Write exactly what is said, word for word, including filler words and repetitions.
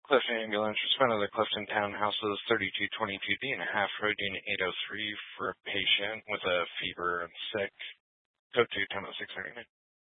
Clifton Ambulance, respond to the Clifton Townhouses, thirty-two twenty-two D and a half road, unit eight oh three for a patient with a fever and sick. Code two, ten oh six thirty-nine.